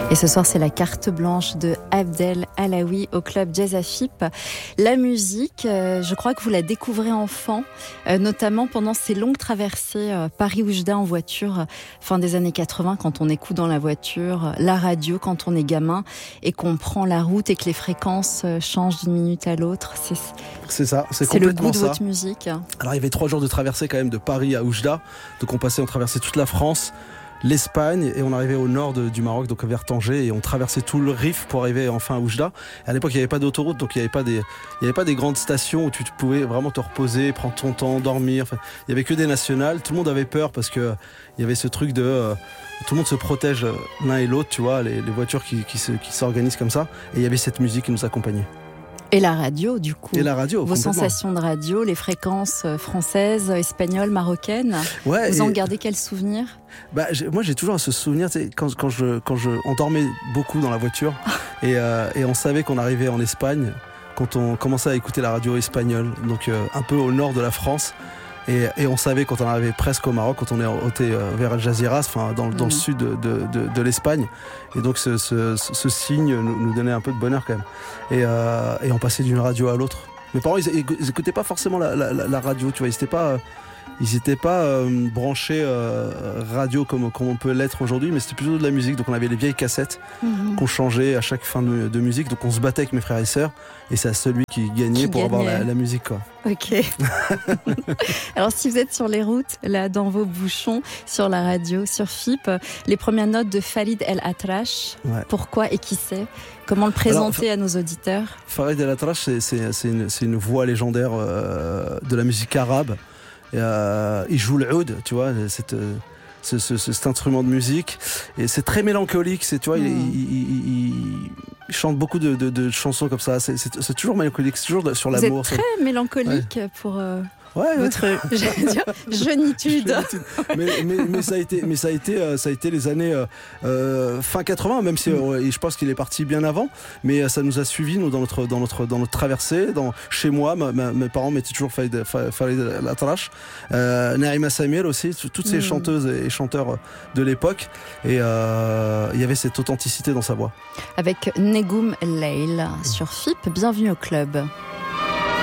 Et ce soir, c'est la carte blanche de Abdel Alaoui au club Jazz à FIP. La musique, je crois que vous la découvrez enfant, notamment pendant ces longues traversées Paris-Oujda en voiture, fin des années 80, quand on écoute dans la voiture la radio, quand on est gamin et qu'on prend la route et que les fréquences changent d'une minute à l'autre. C'est ça, c'est le complètement goût de ça. votre musique. Alors il y avait 3 jours de traversée quand même de Paris à Oujda, donc on traversait toute la France, l'Espagne, et on arrivait au nord du Maroc, donc vers Tanger, et on traversait tout le Rif pour arriver enfin à Oujda. Et à l'époque il n'y avait pas d'autoroute, donc il n'y avait pas des grandes stations où tu pouvais vraiment te reposer, prendre ton temps, dormir. Enfin, il n'y avait que des nationales. Tout le monde avait peur parce que il y avait ce truc de tout le monde se protège l'un et l'autre, tu vois, les voitures qui s'organisent comme ça, et il y avait cette musique qui nous accompagnait. Et la radio, du coup. Et la radio, vos sensations de radio, les fréquences françaises, espagnoles, marocaines. Ouais, vous en gardez quel souvenir ? Moi, j'ai toujours ce souvenir, tu sais, quand on dormait beaucoup dans la voiture et on savait qu'on arrivait en Espagne quand on commençait à écouter la radio espagnole, donc un peu au nord de la France. Et on savait quand on arrivait presque au Maroc, quand on était vers Algeciras, enfin dans le sud de l'Espagne. Et donc ce signe nous donnait un peu de bonheur quand même. Et on passait d'une radio à l'autre. Mes parents, ils écoutaient pas forcément la radio, tu vois. Ils étaient pas branchés radio comme on peut l'être aujourd'hui, mais c'était plutôt de la musique. Donc on avait les vieilles cassettes qu'on changeait à chaque fin de musique. Donc on se battait avec mes frères et sœurs, et c'est à celui qui gagnait pour avoir la musique, quoi. Ok. Alors si vous êtes sur les routes, là dans vos bouchons, sur la radio, sur FIP, les premières notes de Farid El Atrache, pourquoi et qui c'est ? Comment le présenter à nos auditeurs ? Farid El Atrache, c'est une voix légendaire de la musique arabe. Il joue le oud, tu vois, cet instrument de musique, et c'est très mélancolique. Tu vois, il chante beaucoup de chansons comme ça. C'est toujours mélancolique, c'est toujours sur l'amour. Vous êtes très mélancolique pour votre jeunitude. mais ça a été les années fin 80, même si je pense qu'il est parti bien avant, mais ça nous a suivis, nous, dans notre traversée. Chez moi, mes parents mettaient toujours Farid El Atrache, Naïma Samir aussi, toutes ces chanteuses et chanteurs de l'époque, et il y avait cette authenticité dans sa voix. Avec Negoum Leil sur FIP, bienvenue au club.